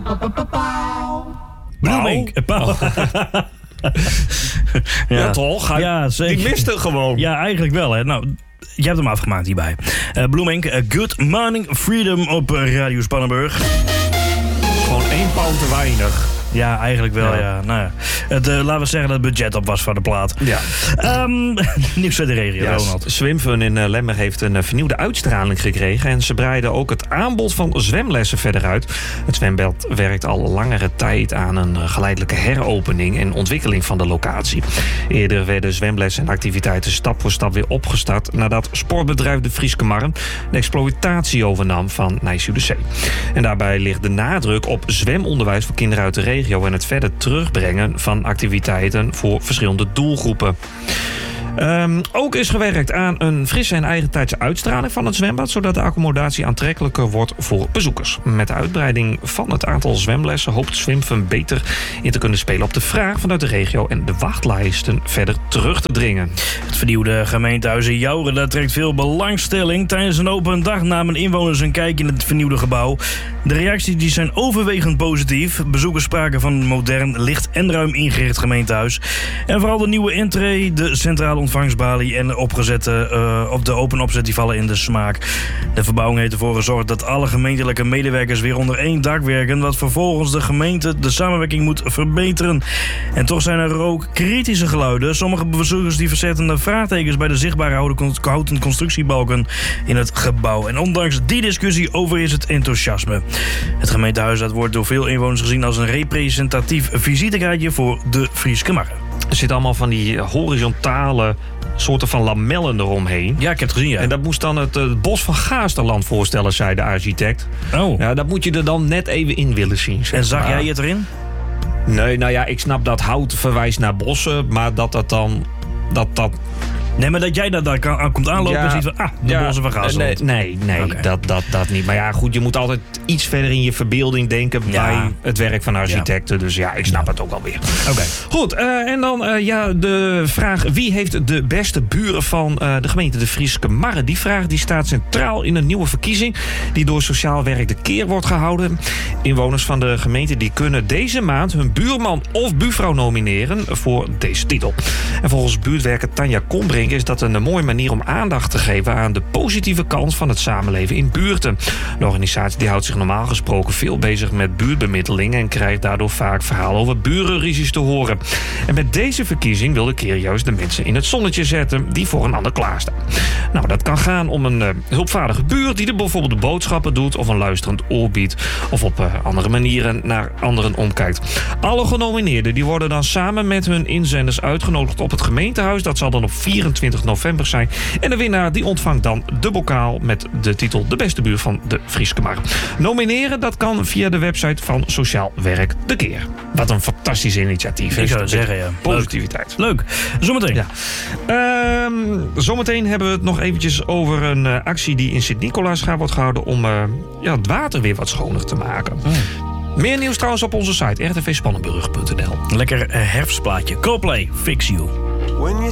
Bloemink. Ja, toch? Ja, zeker. Die mist het gewoon. Ja, eigenlijk wel. Hè. Nou, je hebt hem afgemaakt hierbij. Bloemink, Good Morning Freedom op Radio Spannenburg. Gewoon 1 pound te weinig. Ja, eigenlijk wel, ja. Nou ja. Laten we zeggen dat het budget op was van de plaat. Ja. Nieuws uit de regio, Ronald. Swimfun in Lemmer heeft een vernieuwde uitstraling gekregen. En ze breiden ook het aanbod van zwemlessen verder uit. Het zwembad werkt al langere tijd aan een geleidelijke heropening en ontwikkeling van de locatie. Eerder werden zwemlessen en activiteiten stap voor stap weer opgestart nadat sportbedrijf de Frieske Marren de exploitatie overnam van Nijs-Jude-Zee. En daarbij ligt de nadruk op zwemonderwijs voor kinderen uit de regio en het verder terugbrengen van activiteiten voor verschillende doelgroepen. Ook is gewerkt aan een frisse en eigentijdse uitstraling van het zwembad, zodat de accommodatie aantrekkelijker wordt voor bezoekers. Met de uitbreiding van het aantal zwemlessen hoopt Swimfun beter in te kunnen spelen op de vraag vanuit de regio en de wachtlijsten verder terug te dringen. Het vernieuwde gemeentehuis in Jouren, dat trekt veel belangstelling. Tijdens een open dag namen inwoners een kijk in het vernieuwde gebouw. De reacties die zijn overwegend positief. Bezoekers spraken van een modern, licht en ruim ingericht gemeentehuis. En vooral de nieuwe entree, de centrale ontvangstbalie en de open opzet die vallen in de smaak. De verbouwing heeft ervoor gezorgd dat alle gemeentelijke medewerkers weer onder één dak werken, wat vervolgens de gemeente de samenwerking moet verbeteren. En toch zijn er ook kritische geluiden. Sommige bezoekers die verzetten vraagtekens bij de zichtbare houten constructiebalken in het gebouw. En ondanks die discussie overheerst het enthousiasme. Het gemeentehuis dat wordt door veel inwoners gezien als een representatief visitekaartje voor de Frieske Marren. Er zitten allemaal van die horizontale soorten van lamellen eromheen. Ja, ik heb het gezien, ja. En dat moest dan het bos van Gaasterland voorstellen, zei de architect. Oh. Ja, dat moet je er dan net even in willen zien. En zag jij het erin? Nee, nou ja, ik snap dat hout verwijst naar bossen, maar dat Nee, maar dat jij daar komt aanlopen en ziet van, de bossen van Gaasterland. Nee, okay. dat niet. Maar ja, goed, je moet altijd iets verder in je verbeelding denken bij het werk van architecten. Dus ja, ik snap het ook alweer. Oké. Goed, en dan de vraag, wie heeft de beste buren van de gemeente de Frieske Marren? Die vraag die staat centraal in een nieuwe verkiezing die door Sociaal Werk de Keer wordt gehouden. Inwoners van de gemeente die kunnen deze maand hun buurman of buurvrouw nomineren voor deze titel. En volgens buurtwerker Tanja Kombrink is dat een mooie manier om aandacht te geven aan de positieve kant van het samenleven in buurten. De organisatie die houdt zich normaal gesproken veel bezig met buurtbemiddeling en krijgt daardoor vaak verhalen over burenruzies te horen. En met deze verkiezing wil de Keer juist de mensen in het zonnetje zetten die voor een ander klaarstaan. Nou, dat kan gaan om een hulpvaardige buurt die er bijvoorbeeld de boodschappen doet of een luisterend oor biedt of op andere manieren naar anderen omkijkt. Alle genomineerden die worden dan samen met hun inzenders uitgenodigd op het gemeentehuis. Dat zal dan op 24 november zijn. En de winnaar die ontvangt dan de bokaal met de titel De Beste Buur van de Frieske Marren. Nomineren, dat kan via de website van Sociaal Werk de Keer. Wat een fantastisch initiatief. Ik zou zeggen, ja. Positiviteit. Leuk. Zometeen. Ja. Zometeen hebben we het nog eventjes over een actie die in Sint-Nicolaas wordt gehouden om het water weer wat schoner te maken. Meer nieuws trouwens op onze site rtvspannenburg.nl. Lekker herfstplaatje. Coldplay, Fix You.